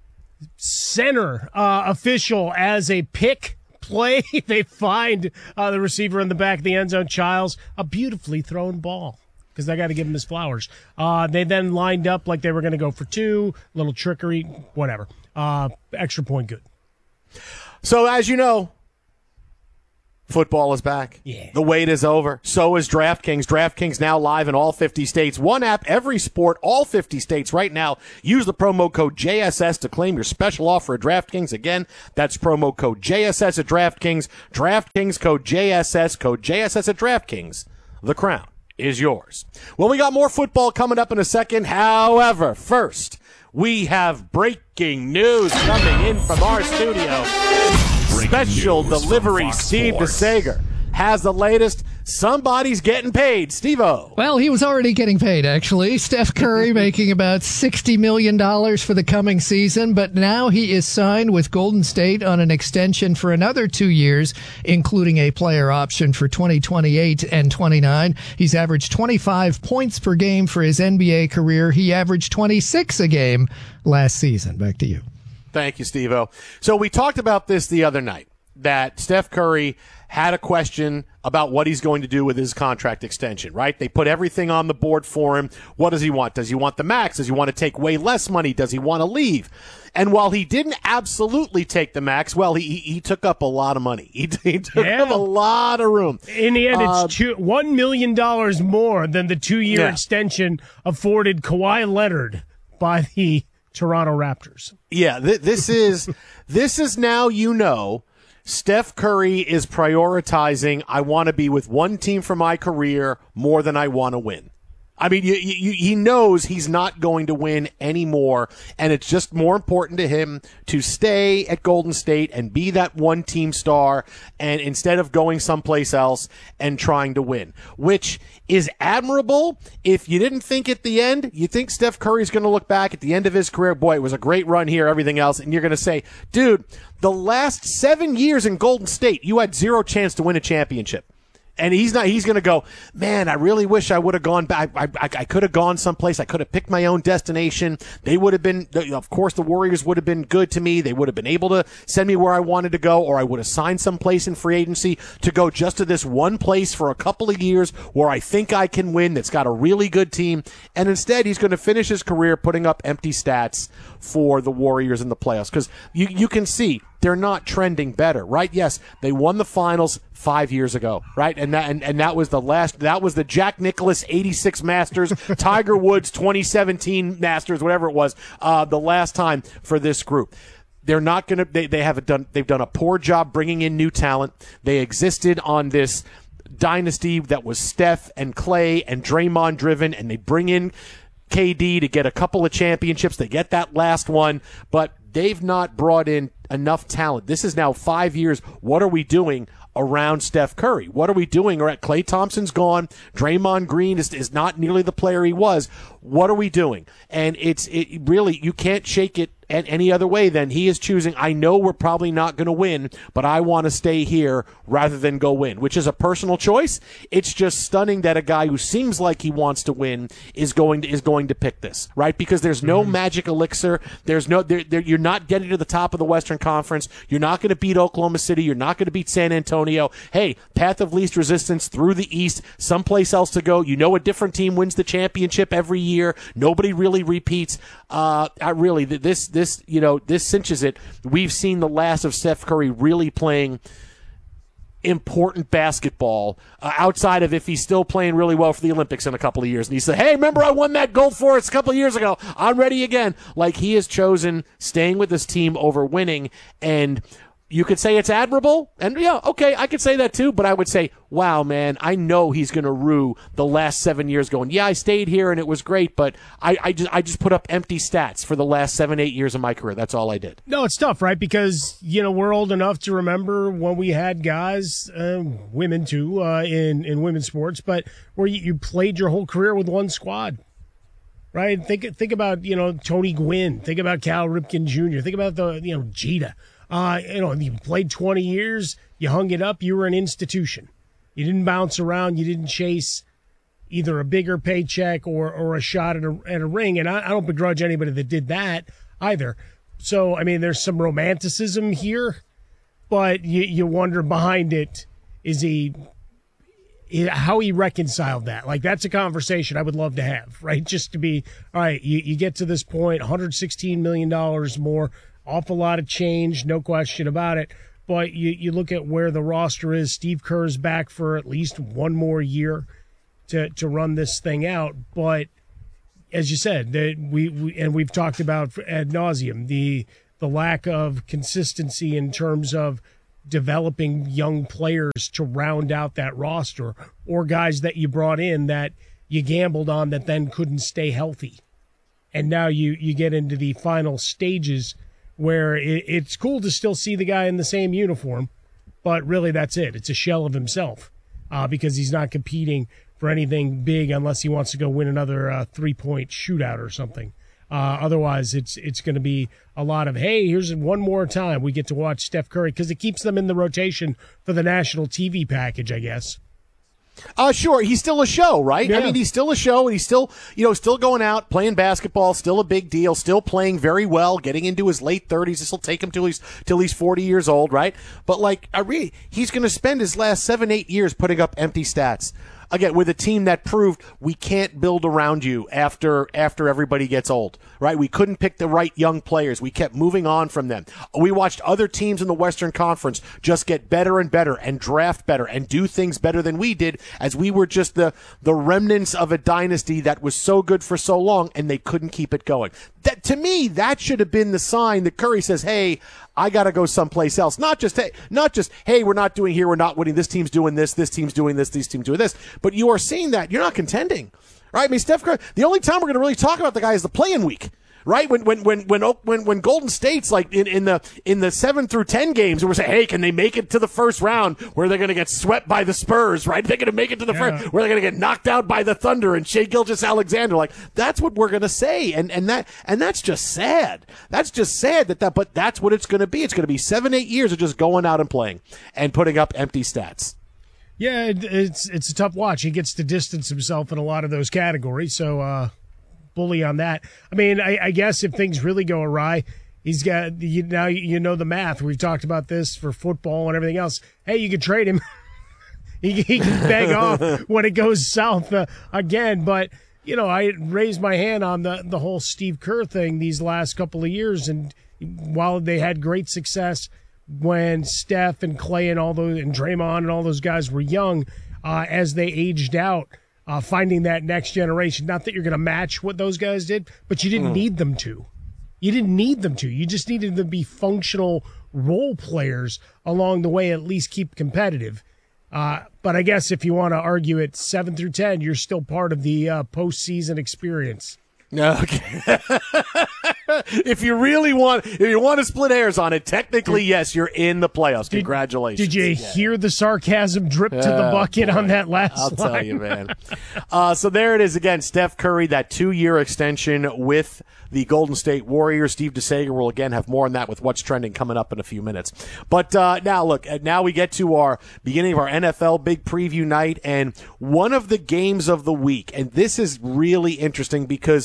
center official as a pick play. They find the receiver in the back of the end zone, Childs, a beautifully thrown ball because I got to give him his flowers. They then lined up like they were going to go for 2, little trickery, whatever. Extra point good. So as you know, football is back. Yeah. The wait is over. So is DraftKings. DraftKings now live in all 50 states. One app, every sport, all 50 states right now. Use the promo code JSS to claim your special offer at DraftKings. Again, that's promo code JSS at DraftKings. DraftKings code JSS at DraftKings. The crown is yours. Well, we got more football coming up in a second. However, first, we have breaking news coming in from our studio. Special delivery, Steve DeSager has the latest. Somebody's getting paid. Steve-O. Well, he was already getting paid, actually. Steph Curry making about $60 million for the coming season, but now he is signed with Golden State on an extension for another 2 years, including a player option for 2028 and 29. He's averaged 25 points per game for his NBA career. He averaged 26 a game last season. Back to you. Thank you, Steve-O. So we talked about this the other night, that Steph Curry had a question about what he's going to do with his contract extension, right? They put everything on the board for him. What does he want? Does he want the max? Does he want to take way less money? Does he want to leave? And while he didn't absolutely take the max, well, he took up a lot of money. He took up a lot of room. In the end, it's $1 million more than the 2-year extension afforded Kawhi Leonard by the Toronto Raptors. Yeah, this is now, you know, Steph Curry is prioritizing, I want to be with one team for my career more than I want to win. I mean, he knows he's not going to win anymore, and it's just more important to him to stay at Golden State and be that one-team star, and instead of going someplace else and trying to win, which is admirable. If you didn't think at the end, you think Steph Curry's going to look back at the end of his career, boy, it was a great run here, everything else, and you're going to say, dude, the last 7 years in Golden State, you had zero chance to win a championship. And he's going to go, man, I really wish I would have gone back. I could have gone someplace. I could have picked my own destination. They would have been, of course, the Warriors would have been good to me. They would have been able to send me where I wanted to go, or I would have signed someplace in free agency to go just to this one place for a couple of years where I think I can win, that's got a really good team. And instead, he's going to finish his career putting up empty stats for the Warriors in the playoffs. Because you can see they're not trending better, right? Yes, they won the finals 5 years ago, right? And that was the Jack Nicklaus 86 Masters, Tiger Woods 2017 Masters, whatever it was, the last time for this group. They're not going to, they've done a poor job bringing in new talent. They existed on this dynasty that was Steph and Clay and Draymond driven, and they bring in KD to get a couple of championships. They get that last one, but they've not brought in enough talent. This is now 5 years. What are we doing around Steph Curry? What are we doing? All right, Klay Thompson's gone. Draymond Green is not nearly the player he was. What are we doing? And it really, you can't shake it any other way than he is choosing, I know we're probably not going to win, but I want to stay here rather than go win, which is a personal choice. It's just stunning that a guy who seems like he wants to win is going to pick this, right? Because there's no magic elixir. There's no, you're not getting to the top of the Western Conference. You're not going to beat Oklahoma City. You're not going to beat San Antonio. Hey, path of least resistance through the East, someplace else to go. You know, a different team wins the championship every year. Nobody really repeats. This cinches it. We've seen the last of Steph Curry really playing important basketball outside of if he's still playing really well for the Olympics in a couple of years. And he said, hey, remember I won that gold for us a couple of years ago. I'm ready again. Like, he has chosen staying with this team over winning, and you could say it's admirable, and yeah, okay, I could say that too, but I would say, wow, man, I know he's going to rue the last 7 years going, yeah, I stayed here and it was great, but I just put up empty stats for the last 7-8 years of my career. That's all I did. No, it's tough, right? Because, we're old enough to remember when we had guys, women too, in women's sports, but where you played your whole career with one squad. Right? Think about, Tony Gwynn. Think about Cal Ripken Jr. Think about Jeter. You played 20 years, you hung it up, you were an institution. You didn't bounce around, you didn't chase either a bigger paycheck or a shot at a ring, and I don't begrudge anybody that did that either. So, there's some romanticism here, but you wonder behind it, how he reconciled that. Like, that's a conversation I would love to have, right? Just to be, all right, you get to this point, $116 million more, awful lot of change, no question about it. But you look at where the roster is. Steve Kerr's back for at least one more year to run this thing out. But as you said, we've talked about ad nauseum the lack of consistency in terms of developing young players to round out that roster, or guys that you brought in that you gambled on that then couldn't stay healthy. And now you get into the final stages where it's cool to still see the guy in the same uniform, but really that's it. It's a shell of himself because he's not competing for anything big unless he wants to go win another three-point shootout or something. Otherwise, it's going to be a lot of, hey, here's one more time we get to watch Steph Curry, because it keeps them in the rotation for the national TV package, I guess. Sure, he's still a show, right? Yeah. He's still a show, and he's still, still going out, playing basketball, still a big deal, still playing very well, getting into his late 30s. This will take him till he's 40 years old, right? But, he's going to spend his last 7-8 years putting up empty stats. Again, with a team that proved we can't build around you after everybody gets old, right? We couldn't pick the right young players. We kept moving on from them. We watched other teams in the Western Conference just get better and better and draft better and do things better than we did, as we were just the remnants of a dynasty that was so good for so long, and they couldn't keep it going. That, to me, that should have been the sign that Curry says, hey, I got to go someplace else. Not just, hey, we're not doing here, we're not winning, this team's doing this team's doing this doing this. But you are seeing that you're not contending, right? Steph Curry, the only time we're going to really talk about the guy is the play-in week, right? When Golden State's like in the 7 through 10 games, we're saying, hey, can they make it to the first round where they're going to get swept by the Spurs, right? They're going to make it to the first, where they're going to get knocked out by the Thunder and Shai Gilgeous-Alexander. Like, that's what we're going to say, and that's just sad. That's just sad but that's what it's going to be. It's going to be 7-8 years of just going out and playing and putting up empty stats. Yeah, it's a tough watch. He gets to distance himself in a lot of those categories, so bully on that. I guess if things really go awry, he's got now the math. We've talked about this for football and everything else. Hey, you could trade him. he can beg off when it goes south again. But I raised my hand on the whole Steve Kerr thing these last couple of years, and while they had great success when Steph and Clay and all those and Draymond and all those guys were young, as they aged out, finding that next generation. Not that you're going to match what those guys did, but you didn't need them to. You didn't need them to. You just needed them to be functional role players along the way, at least keep competitive. But I guess if you want to argue it 7 through 10, you're still part of the postseason experience. Okay. If you want to split hairs on it, technically, yes, you're in the playoffs. Congratulations. Did you hear the sarcasm drip to the bucket on that last I'll line? tell you, man. So there it is again. Steph Curry, that 2-year extension with the Golden State Warriors. Steve DeSager will again have more on that with what's trending coming up in a few minutes. But now look, now we get to our beginning of our NFL big preview night, and one of the games of the week, and this is really interesting because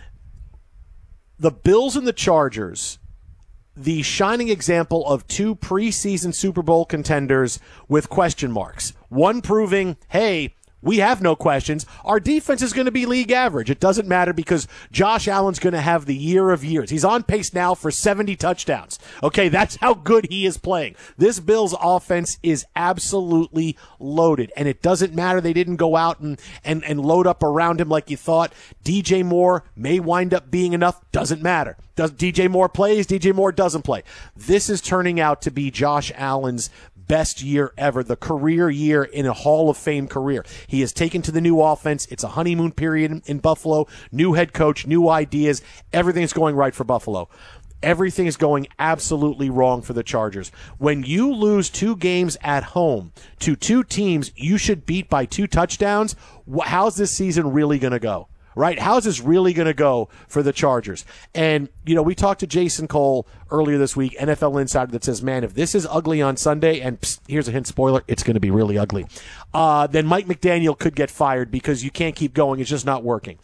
the Bills and the Chargers, the shining example of two preseason Super Bowl contenders with question marks. One proving, hey, We have no questions. Our defense is going to be league average. It doesn't matter because Josh Allen's going to have the year of years. He's on pace now for 70 touchdowns. Okay, that's how good he is playing. This Bills offense is absolutely loaded, and it doesn't matter they didn't go out and load up around him like you thought. DJ Moore may wind up being enough. Doesn't matter. Does DJ Moore plays? DJ Moore doesn't play. This is turning out to be Josh Allen's best year ever, the career year in a Hall of Fame career. He has taken to the new offense. It's a honeymoon period in Buffalo. New head coach, new ideas. Everything's going right for Buffalo. Everything is going absolutely wrong for the Chargers. When you lose 2 games at home to 2 teams you should beat by 2 touchdowns, how's this season really going to go? Right? How's this really going to go for the Chargers? And, we talked to Jason Cole earlier this week, NFL Insider, that says, man, if this is ugly on Sunday, and here's a hint, spoiler, it's going to be really ugly, then Mike McDaniel could get fired because you can't keep going. It's just not working.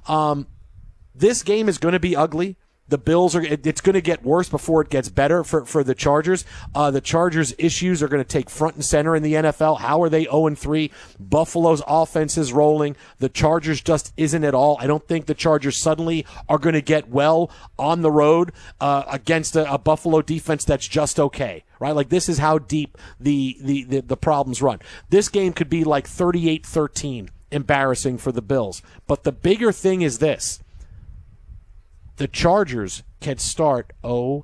This game is going to be ugly. The Bills it's going to get worse before it gets better for the Chargers. The Chargers' issues are going to take front and center in the NFL. How are they 0-3? Buffalo's offense is rolling. The Chargers just isn't at all. I don't think the Chargers suddenly are going to get well on the road against a Buffalo defense that's just okay. Right? Like, this is how deep the problems run. This game could be like 38-13, embarrassing for the Bills. But the bigger thing is this. The Chargers can start 0-10.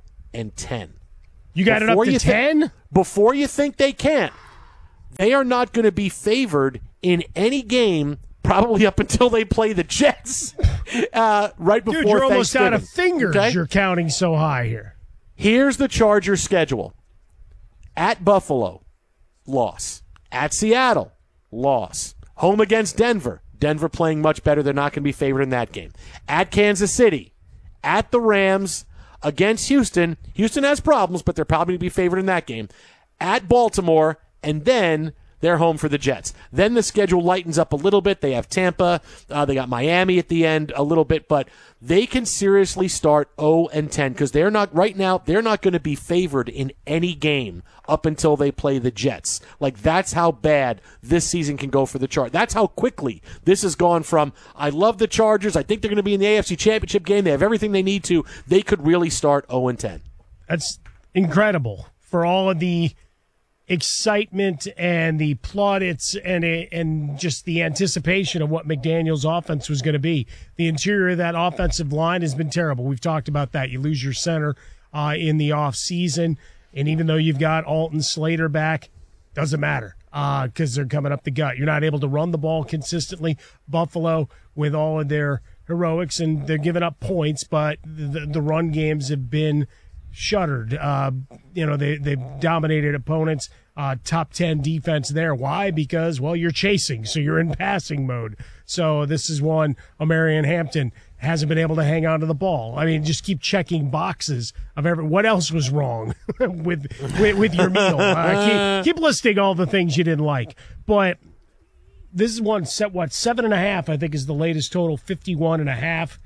You got it up to 10? Before you think they can't, they are not going to be favored in any game probably up until they play the Jets right before Dude, you're almost out of fingers. Okay? You're counting so high here. Here's the Chargers' schedule. At Buffalo, loss. At Seattle, loss. Home against Denver. Denver playing much better. They're not going to be favored in that game. At Kansas City. At the Rams, against Houston. Houston has problems, but they're probably going to be favored in that game. At Baltimore, and then they're home for the Jets. Then the schedule lightens up a little bit. They have Tampa. They got Miami at the end a little bit, but they can seriously start 0-10 because they're not right now. They're not going to be favored in any game up until they play the Jets. Like, that's how bad this season can go for the Chargers. That's how quickly this has gone from, I love the Chargers, I think they're going to be in the AFC Championship game, they have everything they need to, they could really start 0-10. That's incredible for all of the excitement and the plaudits and just the anticipation of what McDaniel's offense was going to be. The interior of that offensive line has been terrible. We've talked about that. You lose your center in the offseason, and even though you've got Alton Slater back, doesn't matter because they're coming up the gut. You're not able to run the ball consistently. Buffalo, with all of their heroics, and they're giving up points, but the run games have been shuttered. They've dominated opponents. Top 10 defense there. Why? Because, well, you're chasing, so you're in passing mode. So this is one Omarion Hampton hasn't been able to hang on to the ball. I mean, just keep checking boxes of what else was wrong with your meal. Keep listing all the things you didn't like. But this is one set, 7.5, I think, is the latest total, 51.5.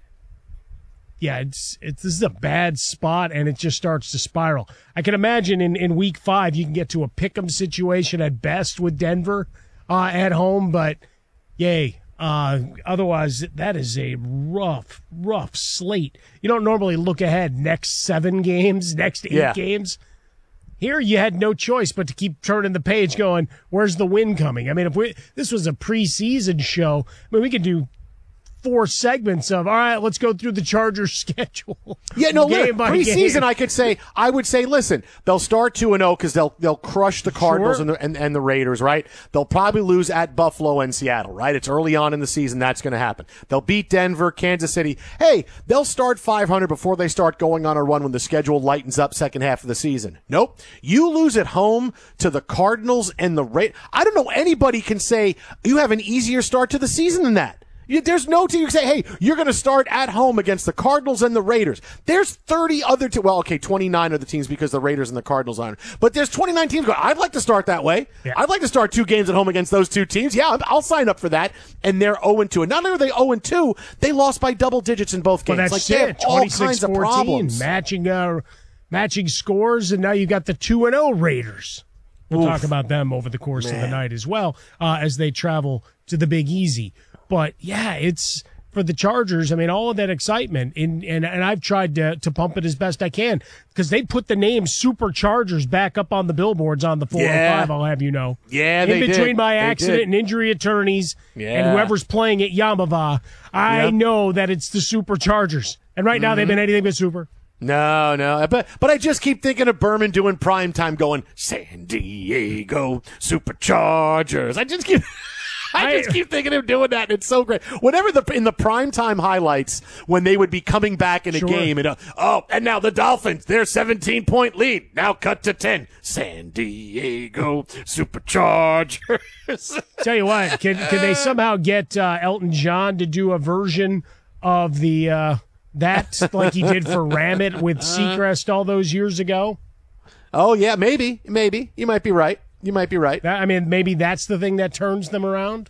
Yeah, this is a bad spot, and it just starts to spiral. I can imagine in week 5 you can get to a pick'em situation at best with Denver at home, but yay. Otherwise, that is a rough slate. You don't normally look ahead next 7 games, next 8 games. Here you had no choice but to keep turning the page going, where's the win coming? I mean, if this was a preseason show, I mean, we could do 4 segments of, all right, let's go through the Chargers schedule. Yeah, no, game by preseason game. I would say, listen, they'll start 2-0 because they'll crush the Cardinals and the Raiders, right? They'll probably lose at Buffalo and Seattle, right? It's early on in the season. That's going to happen. They'll beat Denver, Kansas City. Hey, they'll start 500 before they start going on a run when the schedule lightens up second half of the season. Nope. You lose at home to the Cardinals and the Raiders. I don't know anybody can say you have an easier start to the season than that. There's no team you can say, hey, you're going to start at home against the Cardinals and the Raiders. There's 30 other teams. Well, okay, 29 are the teams because the Raiders and the Cardinals aren't. But there's 29 teams going, I'd like to start that way. Yeah. I'd like to start 2 games at home against those 2 teams. Yeah, I'll sign up for that. And they're 0-2. And not only are they 0-2, they lost by double digits in both games. Well, that's they have all kinds of problems. Matching scores, and now you got the 2-0 Raiders. We'll talk about them over the course of the night as well as they travel to the Big Easy. But, yeah, it's for the Chargers. I mean, all of that excitement, and I've tried to pump it as best I can because they put the name Superchargers back up on the billboards on the 405, I'll have you know. Yeah, In between my accident and injury attorneys and whoever's playing at Yamava, I know that it's the Superchargers. And right now they've been anything but super. No. But I just keep thinking of Berman doing primetime going, San Diego Superchargers. I just keep thinking of doing that, and it's so great. Whenever in the primetime highlights, when they would be coming back in a game, and and now the Dolphins, their 17-point lead, now cut to 10. San Diego Superchargers. Tell you what, can they somehow get Elton John to do a version of the that like he did for Ramit with Seacrest all those years ago? Oh yeah, maybe. You might be right. I mean, maybe that's the thing that turns them around.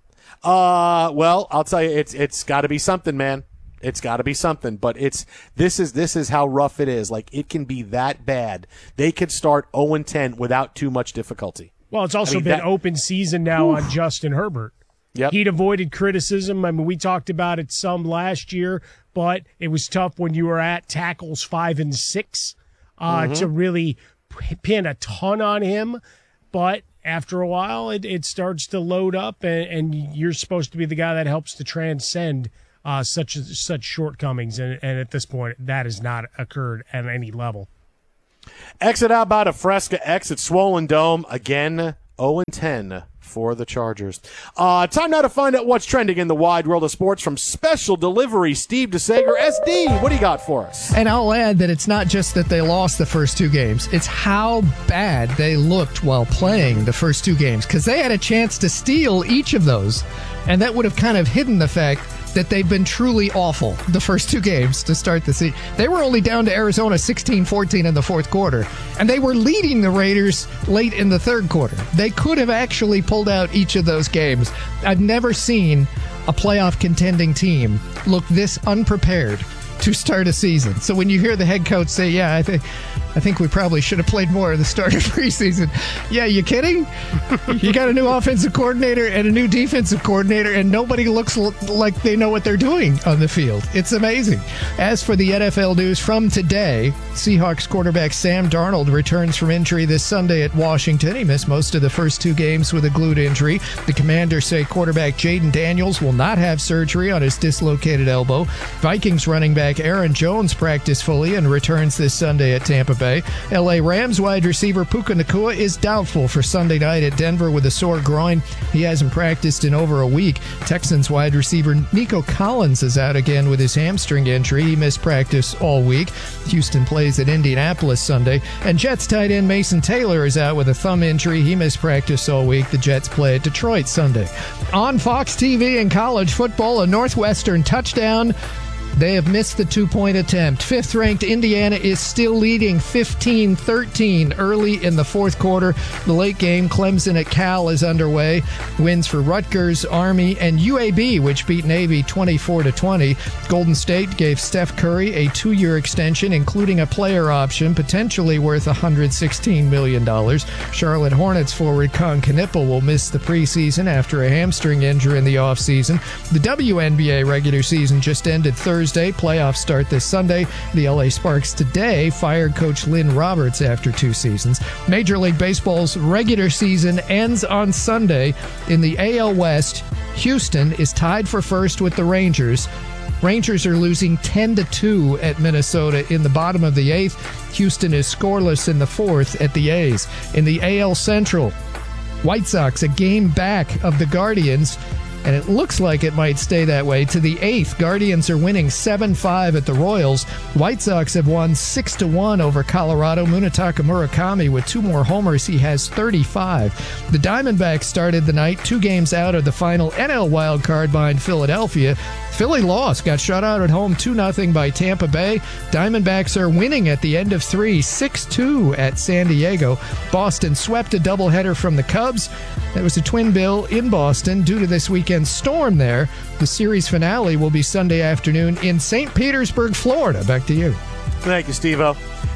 Well, I'll tell you, it's got to be something, man. It's got to be something. But this is how rough it is. Like, it can be that bad. They could start 0-10 without too much difficulty. Well, it's also been open season now on Justin Herbert. Yep. He'd avoided criticism. I mean, we talked about it some last year, but it was tough when you were at tackles 5 and 6 to really pin a ton on him. But after a while, it starts to load up, and you're supposed to be the guy that helps to transcend such shortcomings. And at this point, that has not occurred at any level. Exit out by the Fresca, exit Swollen Dome. Again, 0-10 for the Chargers. Time now to find out what's trending in the wide world of sports from Special Delivery. Steve DeSager, SD, what do you got for us? And I'll add that it's not just that they lost the first 2 games. It's how bad they looked while playing the first 2 games, because they had a chance to steal each of those, and that would have kind of hidden the fact that they've been truly awful the first 2 games to start the season. They were only down to Arizona 16-14 in the fourth quarter, and they were leading the Raiders late in the third quarter. They could have actually pulled out each of those games. I've never seen a playoff contending team look this unprepared to start a season. So when you hear the head coach say, I think we probably should have played more at the start of preseason. Yeah, you kidding? You got a new offensive coordinator and a new defensive coordinator, and nobody looks like they know what they're doing on the field. It's amazing. As for the NFL news from today, Seahawks quarterback Sam Darnold returns from injury this Sunday at Washington. He missed most of the first 2 games with a glute injury. The Commanders say quarterback Jaden Daniels will not have surgery on his dislocated elbow. Vikings running back Aaron Jones practiced fully and returns this Sunday at Tampa Bay. LA Rams wide receiver Puka Nacua is doubtful for Sunday night at Denver with a sore groin. He hasn't practiced in over a week. Texans wide receiver Nico Collins is out again with his hamstring injury. He missed practice all week. Houston plays at Indianapolis Sunday. And Jets tight end Mason Taylor is out with a thumb injury. He missed practice all week. The Jets play at Detroit Sunday. On Fox TV and college football, a Northwestern touchdown. They have missed the 2-point attempt. 5th-ranked Indiana is still leading 15-13 early in the fourth quarter. The late game, Clemson at Cal, is underway. Wins for Rutgers, Army, and UAB, which beat Navy 24-20. Golden State gave Steph Curry a 2-year extension, including a player option, potentially worth $116 million. Charlotte Hornets forward Con Knippel will miss the preseason after a hamstring injury in the offseason. The WNBA regular season just ended Thursday. Playoffs start this Sunday. The LA Sparks today fired coach Lynn Roberts after 2 seasons. Major League Baseball's regular season ends on Sunday. In the AL West, Houston is tied for first with the Rangers. Rangers are losing 10-2 at Minnesota in the bottom of the 8th. Houston is scoreless in the 4th at the A's. In the AL Central, White Sox a game back of the Guardians, and it looks like it might stay that way to the 8th. Guardians are winning 7-5 at the Royals. White Sox have won 6-1 over Colorado. Munetaka Murakami with 2 more homers. He has 35. The Diamondbacks started the night 2 games out of the final NL wild card behind Philadelphia. Philly lost, got shut out at home 2-0 by Tampa Bay. Diamondbacks are winning at the end of 3, 6-2 at San Diego. Boston swept a doubleheader from the Cubs. That was a twin bill in Boston due to this weekend's storm there. The series finale will be Sunday afternoon in St. Petersburg, Florida. Back to you. Thank you, Steve-O.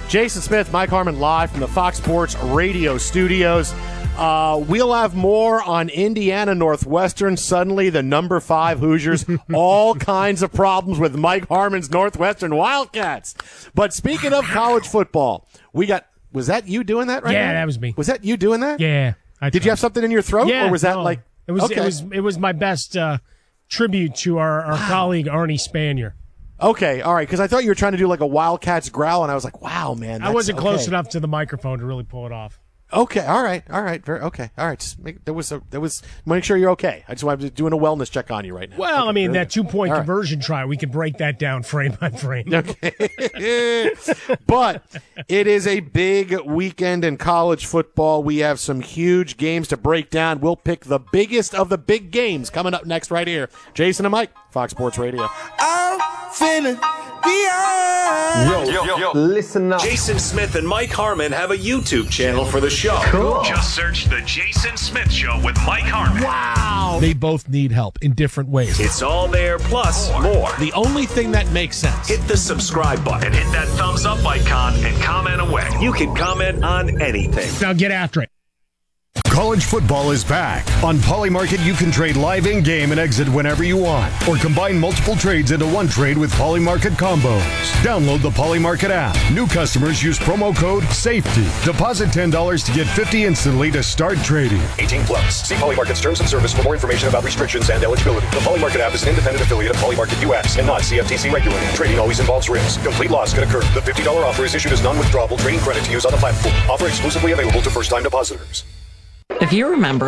Jason Smith, Mike Harmon, live from the Fox Sports Radio studios. We'll have more on Indiana Northwestern. Suddenly, the number 5 Hoosiers, all kinds of problems with Mike Harmon's Northwestern Wildcats. But speaking of college football, was that you doing that right now? Yeah, that was me. Was that you doing that? Yeah. Did you have something in your throat? Yeah, or was that no. like... It was, okay. it was my best tribute to our colleague, Arnie Spanier. Okay, all right, because I thought you were trying to do like a Wildcats growl, and I was like, wow, man. I wasn't close enough to the microphone to really pull it off. Okay, all right. Just make sure you're okay. I just wanted to doing a wellness check on you right now. Well, okay, I mean, that good. 2-point All right. conversion try, we can break that down frame by frame. Okay. But it is a big weekend in college football. We have some huge games to break down. We'll pick the biggest of the big games coming up next right here. Jason and Mike, Fox Sports Radio. I'm feeling beyond. Yo. Listen up. Jason Smith and Mike Harmon have a YouTube channel for the show. Cool. Just search The Jason Smith Show with Mike Harmon. Wow. They both need help in different ways. It's all there, plus more. The only thing that makes sense. Hit the subscribe button and hit that thumbs up icon and comment away. You can comment on anything. Now get after it. College football is back. On Polymarket, you can trade live in-game and exit whenever you want, or combine multiple trades into one trade with Polymarket combos. Download the Polymarket app. New customers use promo code SAFETY. Deposit $10 to get $50 instantly to start trading. 18 plus. See Polymarket's terms and service for more information about restrictions and eligibility. The Polymarket app is an independent affiliate of Polymarket US and not CFTC regulated. Trading always involves risk. Complete loss can occur. The $50 offer is issued as non-withdrawable trading credit to use on the platform. Offer exclusively available to first-time depositors. If you remember